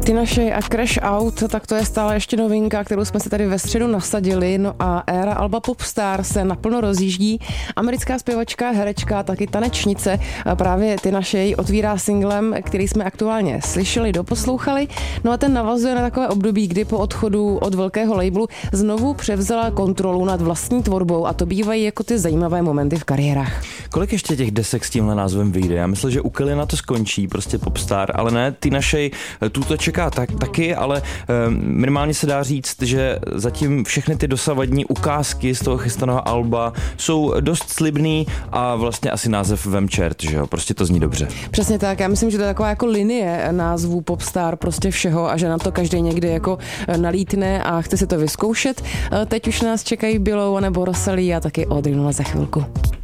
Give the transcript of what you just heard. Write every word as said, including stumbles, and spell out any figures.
Tina Shay a Crash Out, tak to je stále ještě novinka, kterou jsme si tady ve středu nasadili. No a éra alba Popstar se naplno rozjíždí. Americká zpěvačka, herečka, taky tanečnice, právě Tina Shay otvírá singlem, který jsme aktuálně slyšeli, doposlouchali. No a ten navazuje na takové období, kdy po odchodu od velkého labelu znovu převzala kontrolu nad vlastní tvorbou a to bývají jako ty zajímavé momenty v kariérách. Kolik ještě těch desek s tímhle názvem vyjde? Já myslím, že u Kellyna to skončí, prostě Popstar, ale ne, Tina Shay tuto čeká tak, taky, ale um, minimálně se dá říct, že zatím všechny ty dosavadní ukázky z toho chystaného alba jsou dost slibný a vlastně asi název vem čert, že jo, prostě to zní dobře. Přesně tak, já myslím, že to je taková jako linie názvů Popstar prostě všeho a že na to každý někdy jako nalítne a chce si to vyzkoušet. Teď už nás čekají Below nebo Rosalie a taky Audrey za chvilku.